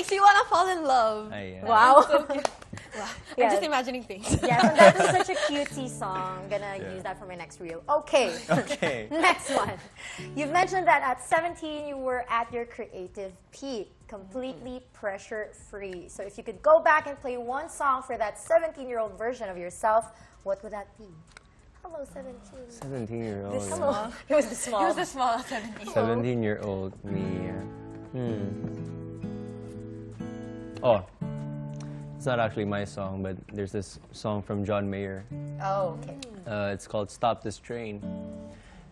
Makes you wanna fall in love. Wow. So cute. Wow. Yeah. I'm just imagining things. Yes, and that is such a cutesy song. I'm gonna use that for my next reel. Okay. Okay. Next one. You've mentioned that at 17 you were at your creative peak, completely pressure-free. So if you could go back and play one song for that 17-year-old version of yourself, what would that be? Hello, 17. 17-year-old. Hello. It was the small. He was the small 17. 17-year-old me. Oh, it's not actually my song, but there's this song from John Mayer. Oh, okay. It's called "Stop This Train."